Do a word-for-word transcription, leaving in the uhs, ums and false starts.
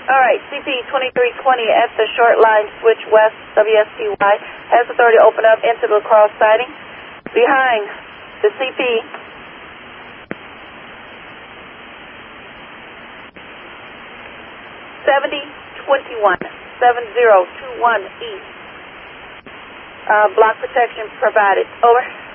All right, C P twenty-three twenty at the short line switch west, W S T Y, has authority to open up into the cross siding. Behind the C P, seventy twenty-one, seven zero two one east. Uh, block protection provided. Over.